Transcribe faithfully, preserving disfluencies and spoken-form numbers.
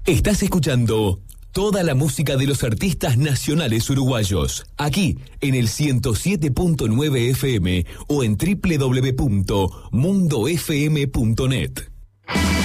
Estás escuchando toda la música de los artistas nacionales uruguayos, aquí en el ciento siete punto nueve F M o en doble u doble u doble u punto mundo f m punto net.